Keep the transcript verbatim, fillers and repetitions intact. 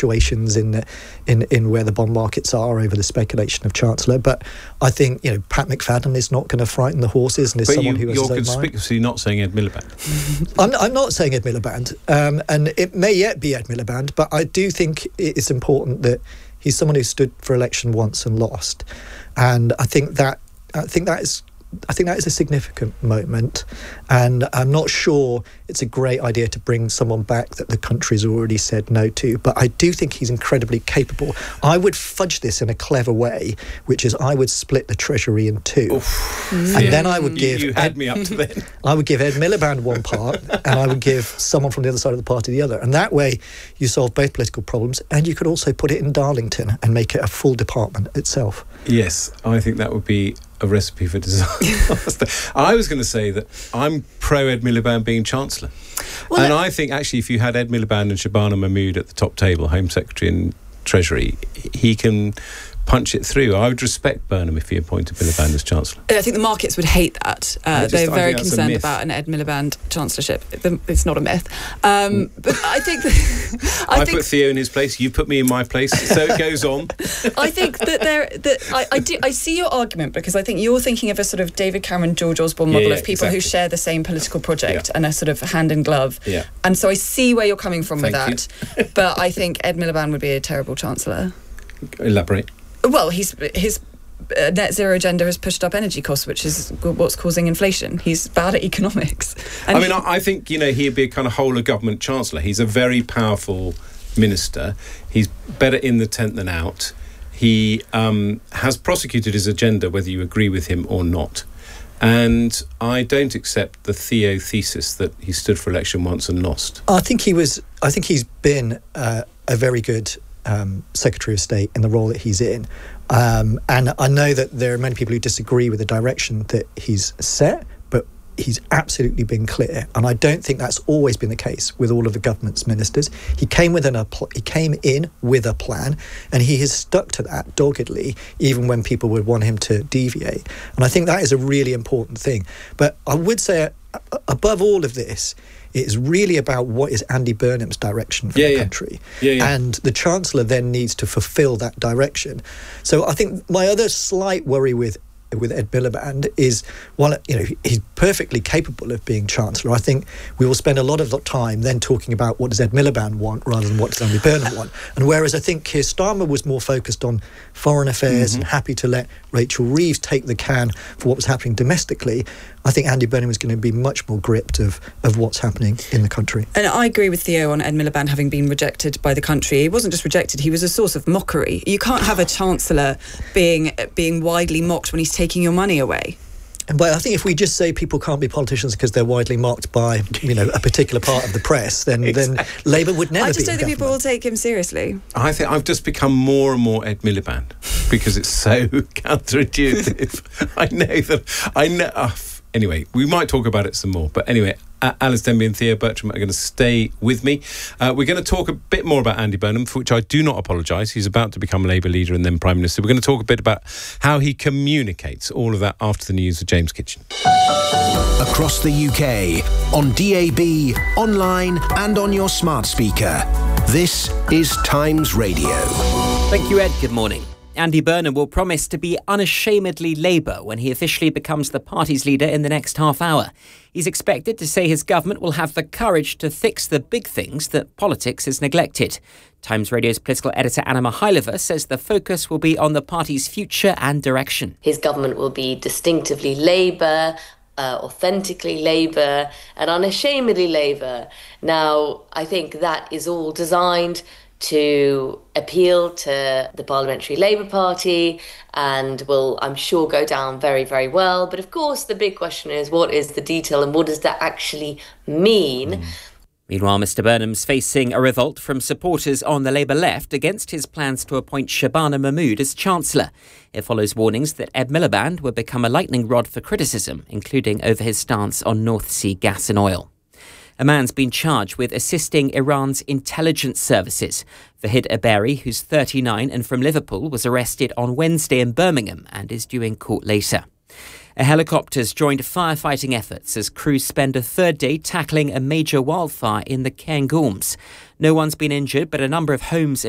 fluctuations in the, in in where the bond markets are over the speculation of Chancellor. But I think, you know, Pat McFadden is not going to frighten the horses, and is but someone you, who has you're his own mind. conspicuously not saying Ed Miliband. I'm, I'm not saying Ed Miliband, um, and it may yet be Ed Miliband, but I do think it's important that he's someone who stood for election once and lost, and I think that I think that is I think that is a significant moment, and I'm not sure it's a great idea to bring someone back that the country's already said no to, but I do think he's incredibly capable. I would fudge this in a clever way, which is I would split the Treasury in two. Oof. And Yeah. then I would give You, you had Ed, me up to then. I would give Ed Miliband one part, and I would give someone from the other side of the party the other. And that way you solve both political problems, and you could also put it in Darlington and make it a full department itself. Yes, I think that would be a recipe for disaster. I was going to say that I'm pro Ed Miliband being Chancellor. Well, and I think actually if you had Ed Miliband and Shabana Mahmood at the top table, Home Secretary and Treasury, he can punch it through. I would respect Burnham if he appointed Miliband as Chancellor. I think the markets would hate that. Uh, just- they're I very think that's a concerned myth. about an Ed Miliband chancellorship. It's not a myth. Um, but I think that, I, I, think put Theo in his place, you put me in my place, so it goes on. I think that there that I, I do I see your argument, because I think you're thinking of a sort of David Cameron, George Osborne model Yeah, of people exactly. who share the same political project Yeah. and are sort of hand in glove. Yeah. And so I see where you're coming from Thank with that. But I think Ed Miliband would be a terrible chancellor. Elaborate. Well, he's his uh, net zero agenda has pushed up energy costs, which is what's causing inflation. He's bad at economics. And I mean, I, I think, you know, he'd be a kind of whole of government chancellor. He's a very powerful minister. He's better in the tent than out. He um, has prosecuted his agenda, whether you agree with him or not. And I don't accept the Theo thesis that he stood for election once and lost. I think he was. I think he's been uh, a very good um, Secretary of State in the role that he's in, um, and I know that there are many people who disagree with the direction that he's set, but he's absolutely been clear, and I don't think that's always been the case with all of the government's ministers. He came with an a pl- he came in with a plan, and he has stuck to that doggedly, even when people would want him to deviate. And I think that is a really important thing. But I would say, uh, above all of this, it is really about what is Andy Burnham's direction for Yeah, the yeah. country. Yeah, yeah. And the Chancellor then needs to fulfil that direction. So I think my other slight worry with with Ed Miliband is, while, you know, he's perfectly capable of being Chancellor, I think we will spend a lot of the time then talking about what does Ed Miliband want rather than what does Andy Burnham want. And whereas I think Keir Starmer was more focused on foreign affairs Mm-hmm. and happy to let Rachel Reeves take the can for what was happening domestically, I think Andy Burnham is going to be much more gripped of, of what's happening in the country. And I agree with Theo on Ed Miliband having been rejected by the country. He wasn't just rejected, he was a source of mockery. You can't have a chancellor being being widely mocked when he's taking your money away. But I think if we just say people can't be politicians because they're widely mocked by, you know, a particular part of the press, then Exactly. then Labour would never I be just don't in think people will government. take him seriously. I think I've just become more and more Ed Miliband because it's so counterintuitive. I know that I know. Uh, anyway, we might talk about it some more. But anyway, uh, Alice Denby and Theo Bertram are going to stay with me. Uh, we're going to talk a bit more about Andy Burnham, for which I do not apologise. He's about to become Labour leader and then Prime Minister. We're going to talk a bit about how he communicates. All of that after the news with James Kitchen. Across the U K, on D A B, online and on your smart speaker. This is Times Radio. Thank you, Ed. Good morning. Andy Burnham will promise to be unashamedly Labour when he officially becomes the party's leader in the next half hour. He's expected to say his government will have the courage to fix the big things that politics has neglected. Times Radio's political editor Anna Mihailova says the focus will be on the party's future and direction. His government will be distinctively Labour, uh, authentically Labour and unashamedly Labour. Now, I think that is all designed to appeal to the Parliamentary Labour Party and will, I'm sure, go down very, very well. But of course, the big question is, what is the detail and what does that actually mean? Mm. Meanwhile, Mr Burnham's facing a revolt from supporters on the Labour left against his plans to appoint Shabana Mahmood as Chancellor. It follows warnings that Ed Miliband would become a lightning rod for criticism, including over his stance on North Sea gas and oil. A man's been charged with assisting Iran's intelligence services. Vahid Aberi, who's thirty-nine and from Liverpool, was arrested on Wednesday in Birmingham and is due in court later. A helicopter's joined firefighting efforts as crews spend a third day tackling a major wildfire in the Cairngorms. No one's been injured, but a number of homes